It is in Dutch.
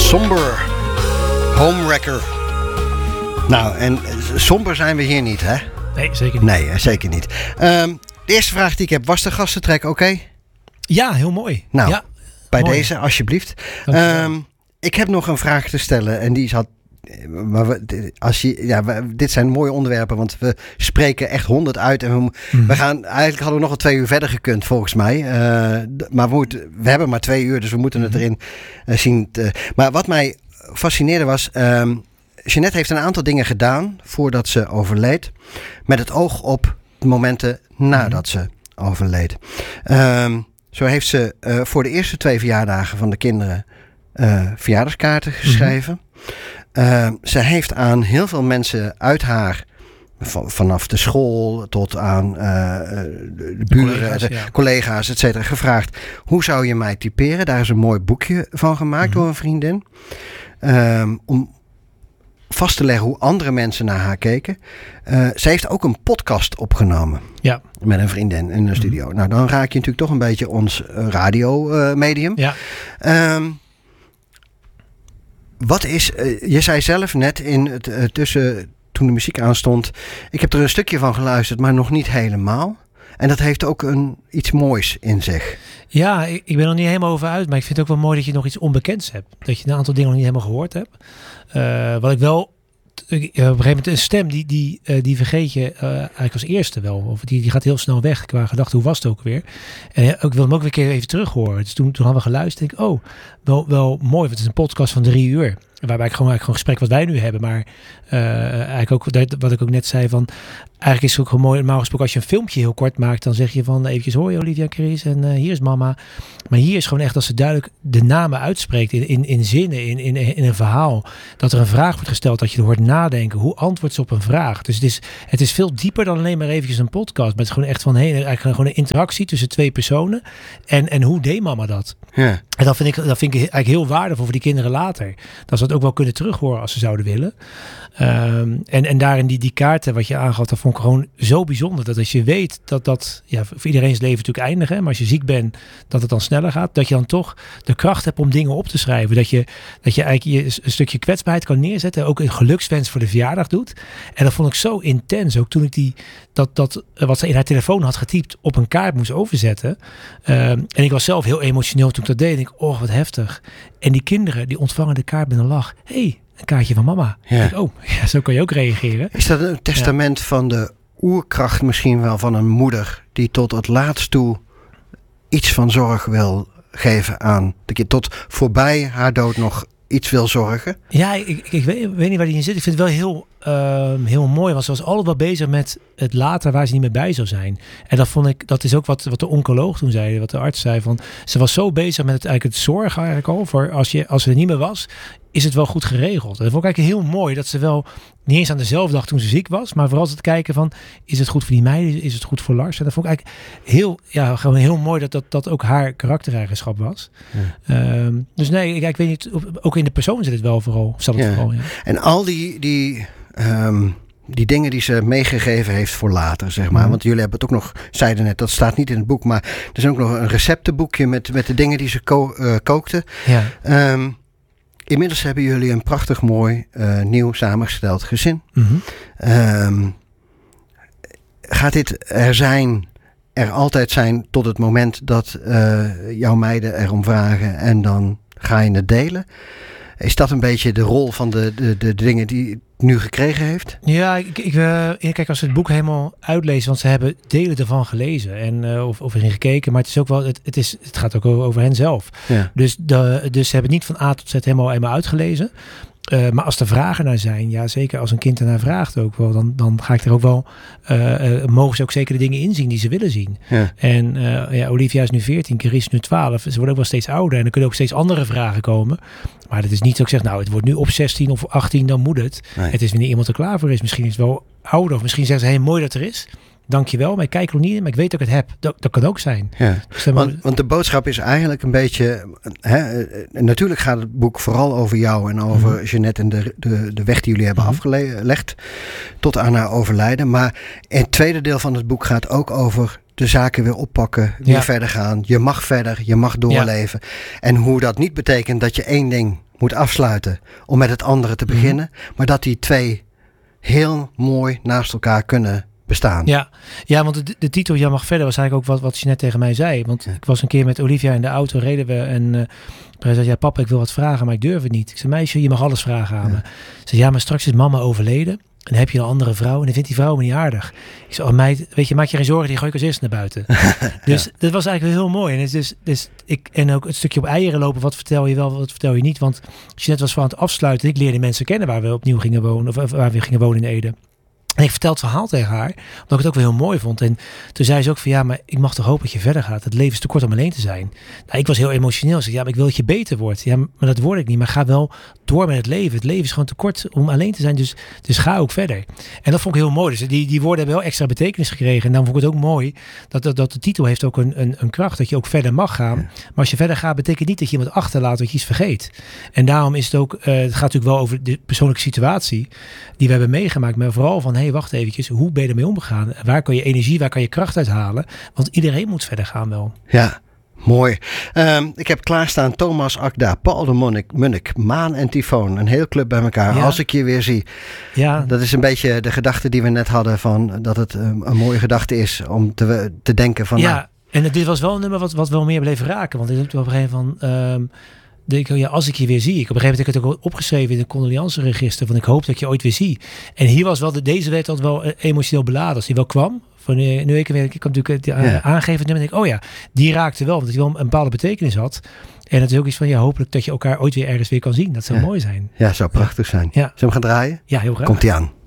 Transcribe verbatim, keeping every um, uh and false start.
Somber. Homewrecker. Nou, en somber zijn we hier niet, hè? Nee, zeker niet. Nee, zeker niet. Um, de eerste vraag die ik heb, was de gastentrek oké? Okay? Ja, heel mooi. Nou, ja, bij mooi. deze, alsjeblieft. Um, ik heb nog een vraag te stellen en die zat... Maar we, als je, ja, we, dit zijn mooie onderwerpen, want we spreken echt honderd uit. En we, mm. we gaan, eigenlijk hadden we nog wel twee uur verder gekund, volgens mij. Uh, maar we, moeten, we hebben maar twee uur, dus we moeten het erin uh, zien. Te, maar wat mij fascineerde was... Um, Jeanette heeft een aantal dingen gedaan voordat ze overleed. Met het oog op de momenten nadat ze overleed. Um, zo heeft ze uh, voor de eerste twee verjaardagen van de kinderen uh, verjaardagskaarten geschreven. Mm-hmm. Uh, ze heeft aan heel veel mensen uit haar, van, vanaf de school tot aan uh, de buren, collega's, de, ja. collega's et cetera, gevraagd: hoe zou je mij typeren? Daar is een mooi boekje van gemaakt mm-hmm. door een vriendin. Um, om vast te leggen hoe andere mensen naar haar keken. Uh, ze heeft ook een podcast opgenomen. Ja. Met een vriendin in de studio. Mm-hmm. Nou, dan raak je natuurlijk toch een beetje ons uh, radiomedium. Ja. Um, wat is... Uh, je zei zelf net in het uh, tussen... toen de muziek aanstond... Ik heb er een stukje van geluisterd, maar nog niet helemaal. En dat heeft ook een, iets moois in zich. Ja, ik, ik ben er niet helemaal over uit. Maar ik vind het ook wel mooi dat je nog iets onbekends hebt. Dat je een aantal dingen nog niet helemaal gehoord hebt. Uh, wat ik wel... Uh, op een gegeven moment een stem, die, die, uh, die vergeet je uh, eigenlijk als eerste wel. Of die, die gaat heel snel weg qua gedachte. Hoe was het ook weer? En uh, ik wil hem ook weer een keer even terug horen. Dus toen, toen hadden we geluisterd. Denk ik, oh, wel, wel mooi. Want het is een podcast van drie uur. Waarbij ik gewoon, eigenlijk gewoon gesprek wat wij nu hebben. Maar uh, eigenlijk ook wat ik ook net zei van... Eigenlijk is het ook gewoon mooi. Normaal gesproken als je een filmpje heel kort maakt... dan zeg je van eventjes hoi Olivia en Chris en uh, hier is mama. Maar hier is gewoon echt als ze duidelijk de namen uitspreekt... in, in, in zinnen, in, in, in een verhaal. Dat er een vraag wordt gesteld, dat je er hoort nadenken. Hoe antwoordt ze op een vraag? Dus het is, het is veel dieper dan alleen maar eventjes een podcast. Maar het is gewoon echt van hey, eigenlijk gewoon een interactie tussen twee personen. En, en hoe deed mama dat? Ja. En dat vind, ik, dat vind ik eigenlijk heel waardevol voor die kinderen later. Dat ze dat ook wel kunnen terughoren als ze zouden willen. Um, en, en daarin die, die kaarten wat je aangaf, dat vond ik gewoon zo bijzonder. Dat als je weet dat dat, ja, voor iedereen's leven natuurlijk eindig, hè, maar als je ziek bent, dat het dan sneller gaat. Dat je dan toch de kracht hebt om dingen op te schrijven. Dat je, dat je eigenlijk je een stukje kwetsbaarheid kan neerzetten. Ook een gelukswens voor de verjaardag doet. En dat vond ik zo intens. Ook toen ik die, dat, dat wat ze in haar telefoon had getypt op een kaart moest overzetten. Um, en ik was zelf heel emotioneel toen ik dat deed. En ik, oh wat heftig. En die kinderen die ontvangen de kaart met een lach. Hey, een kaartje van mama. Ja. Ik, oh, ja, zo kan je ook reageren. Is dat een testament ja. van de oerkracht misschien wel van een moeder... die tot het laatst toe iets van zorg wil geven aan de kind? Tot voorbij haar dood nog iets wil zorgen? Ja, ik, ik, ik weet, weet niet waar die in zit. Ik vind het wel heel, uh, heel mooi. Want ze was altijd wel bezig met het later waar ze niet meer bij zou zijn. En dat vond ik, dat is ook wat, wat de oncoloog toen zei, wat de arts zei. Van, ze was zo bezig met het, eigenlijk het zorgen eigenlijk al. Voor als, je, als ze er niet meer was, is het wel goed geregeld. En dat vond ik eigenlijk heel mooi. Dat ze wel niet eens aan dezelfde dag toen ze ziek was. Maar vooral te kijken van, is het goed voor die meiden? Is het goed voor Lars? En dat vond ik eigenlijk heel, ja, gewoon heel mooi dat dat, dat ook haar karaktereigenschap was. Ja. Um, dus nee, ik, ik weet niet. Ook in de persoon zit het wel vooral. Zat het ja. vooral ja. En al die... die um... die dingen die ze meegegeven heeft voor later, zeg maar. Mm. Want jullie hebben het ook nog, zeiden net, dat staat niet in het boek, maar er is ook nog een receptenboekje met, met de dingen die ze ko- uh, kookte. Ja. Um, inmiddels hebben jullie een prachtig mooi, uh, nieuw samengesteld gezin. Mm-hmm. Um, gaat dit er zijn, er altijd zijn tot het moment dat uh, jouw meiden erom vragen en dan ga je het delen? Is dat een beetje de rol van de, de, de dingen die het nu gekregen heeft? Ja, ik, ik, uh, kijk, als ze het boek helemaal uitlezen, want ze hebben delen ervan gelezen en uh, of, of erin gekeken, maar het is ook wel, het, het, is, het gaat ook over hen zelf. Ja. Dus, de, dus ze hebben het niet van A tot Z helemaal, helemaal uitgelezen. Uh, maar als er vragen naar zijn, ja zeker als een kind ernaar vraagt ook wel, dan, dan ga ik er ook wel, uh, uh, mogen ze ook zeker de dingen inzien die ze willen zien. Ja. En uh, ja, Olivia is nu veertien, Chris is nu twaalf, ze worden ook wel steeds ouder en er kunnen ook steeds andere vragen komen. Maar het is niet zo ik zeg, nou het wordt nu op zestien of achttien, dan moet het. Nee. Het is wanneer iemand er klaar voor is. Misschien is het wel ouder of misschien zeggen ze, hey, mooi dat er is. Dankjewel, maar ik kijk er nog niet in, maar ik weet dat ik het heb. Dat, dat kan ook zijn. Ja. Dus want, want de boodschap is eigenlijk een beetje... Hè, natuurlijk gaat het boek vooral over jou en over mm-hmm. Jeanette en de, de, de weg die jullie hebben mm-hmm. afgelegd tot aan haar overlijden. Maar het tweede deel van het boek gaat ook over de zaken weer oppakken, weer ja. verder gaan. Je mag verder, je mag doorleven. Ja. En hoe dat niet betekent dat je één ding moet afsluiten om met het andere te beginnen. Mm. Maar dat die twee heel mooi naast elkaar kunnen bestaan. Ja, ja, want de, de titel Jij mag verder was eigenlijk ook wat, wat je net tegen mij zei. Want ja. ik was een keer met Olivia in de auto, reden we en uh, hij zei, ja papa, ik wil wat vragen, maar ik durf het niet. Ik zei, meisje, je mag alles vragen aan ja. me. Ze zei, ja, maar straks is mama overleden en dan heb je een andere vrouw en dan vindt die vrouw me niet aardig. Ik zei, oh meid, weet je, maak je geen zorgen, die gooi ik als eerste naar buiten. Dus ja. dat was eigenlijk heel mooi. En, dus, dus ik, en ook het stukje op eieren lopen, wat vertel je wel, wat vertel je niet. Want Jeanette was van aan het afsluiten, ik leerde mensen kennen waar we opnieuw gingen wonen, of waar we gingen wonen in Ede. En ik vertelde het verhaal tegen haar, omdat ik het ook wel heel mooi vond. En toen zei ze ook van, ja, maar ik mag toch hopen dat je verder gaat. Het leven is te kort om alleen te zijn. Nou, ik was heel emotioneel. Ik zei, ja, maar ik wil dat je beter wordt. Ja, maar dat word ik niet. Maar ga wel door met het leven. Het leven is gewoon te kort om alleen te zijn. Dus, dus ga ook verder. En dat vond ik heel mooi. Dus die, die woorden hebben wel extra betekenis gekregen. En dan vond ik het ook mooi dat, dat, dat de titel heeft ook een, een, een kracht. Dat je ook verder mag gaan. Ja. Maar als je verder gaat, betekent niet dat je iemand achterlaat, dat je iets vergeet. En daarom is het ook, uh, het gaat natuurlijk wel over de persoonlijke situatie die we hebben meegemaakt. Maar vooral van, hé, hey, wacht eventjes. Hoe ben je ermee omgegaan? Waar kan je energie, waar kan je kracht uithalen? Want iedereen moet verder gaan wel. Ja. Mooi. Um, ik heb klaarstaan Thomas Akda, Paul de Munnik, Munnik, Maan en Tyfoon. Een heel club bij elkaar. Ja. Als ik je weer zie. Ja. Dat is een beetje de gedachte die we net hadden van dat het um, een mooie gedachte is om te, te denken van... Ja, nou, en dit was wel een nummer wat, wat wel meer bleef raken. Want dit is op een gegeven moment van... Um, denk ik, ja, als ik je weer zie. Ik op een gegeven moment heb ik het ook opgeschreven in de condoleanceregister. Van ik hoop dat je ooit weer zie. En hier was wel, de, deze werd altijd wel emotioneel beladen. Als die wel kwam. Van nu ik weer, ik kan natuurlijk het ja. aangeven. En dan denk ik, oh ja, die raakte wel. Want hij wel een bepaalde betekenis had. En het is ook iets van, ja, hopelijk dat je elkaar ooit weer ergens weer kan zien. Dat zou ja. mooi zijn. Ja, zou prachtig zijn. Ja. Zullen we gaan draaien? Ja, heel graag. Komt-ie aan.